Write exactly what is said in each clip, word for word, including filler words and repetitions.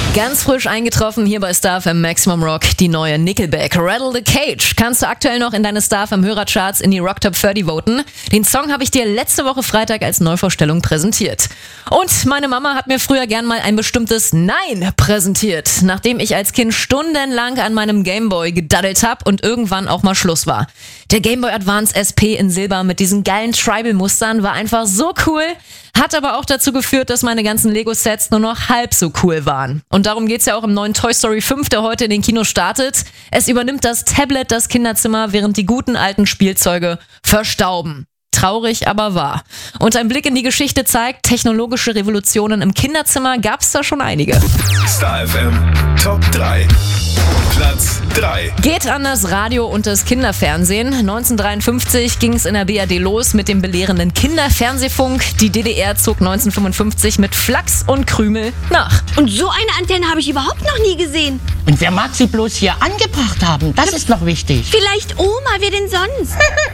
Ganz frisch eingetroffen hier bei Star F M Maximum Rock, die neue Nickelback, Rattle the Cage. Kannst du aktuell noch in deine Star F M Hörercharts in die Rock Top dreißig voten. Den Song habe ich dir letzte Woche Freitag als Neuvorstellung präsentiert. Und meine Mama hat mir früher gern mal ein bestimmtes Nein präsentiert, nachdem ich als Kind stundenlang an meinem Gameboy gedaddelt habe und irgendwann auch mal Schluss war. Der Gameboy Advance S P in Silber mit diesen geilen Tribal-Mustern war einfach so cool, hat aber auch dazu geführt, dass meine ganzen Lego-Sets nur noch halb so cool waren. Und darum geht's ja auch im neuen Toy Story fünf, der heute in den Kinos startet. Es übernimmt das Tablet das Kinderzimmer, während die guten alten Spielzeuge verstauben. Traurig, aber wahr. Und ein Blick in die Geschichte zeigt, technologische Revolutionen im Kinderzimmer gab's da schon einige. Star F M Top drei. Platz drei. Geht an das Radio und das Kinderfernsehen. neunzehnhundertdreiundfünfzig ging es in der B R D los mit dem belehrenden Kinderfernsehfunk. Die D D R zog neunzehnhundertfünfundfünfzig mit Flachs und Krümel nach. Und so eine Antenne habe ich überhaupt noch nie gesehen. Und wer mag sie bloß hier angebracht haben? Das ist noch wichtig. Vielleicht Oma, wer denn sonst?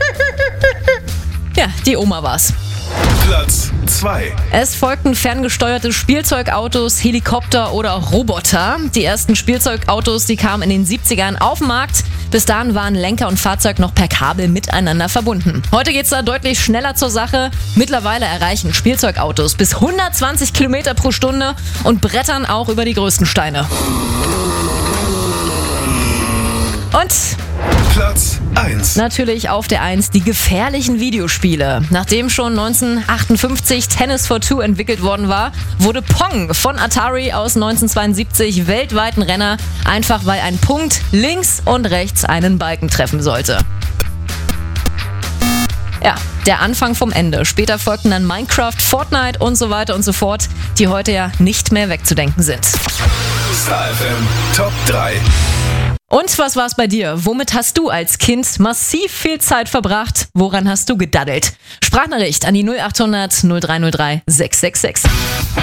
Ja, die Oma war's. Platz zwei. Es folgten ferngesteuerte Spielzeugautos, Helikopter oder Roboter. Die ersten Spielzeugautos, die kamen in den siebzigern auf den Markt. Bis dahin waren Lenker und Fahrzeug noch per Kabel miteinander verbunden. Heute geht's da deutlich schneller zur Sache. Mittlerweile erreichen Spielzeugautos bis hundertzwanzig Kilometer pro Stunde und brettern auch über die größten Steine. Und Platz eins. natürlich auf der eins die gefährlichen Videospiele. Nachdem schon neunzehnhundertachtundfünfzig Tennis for Two entwickelt worden war, wurde Pong von Atari aus neunzehnhundertzweiundsiebzig weltweit ein Renner, einfach weil ein Punkt links und rechts einen Balken treffen sollte. Ja, der Anfang vom Ende. Später folgten dann Minecraft, Fortnite und so weiter und so fort, die heute ja nicht mehr wegzudenken sind. Star F M Top drei. Und was war's bei dir? Womit hast du als Kind massiv viel Zeit verbracht? Woran hast du gedaddelt? Sprachnachricht an die null achthundert null drei null drei sechs sechs sechs.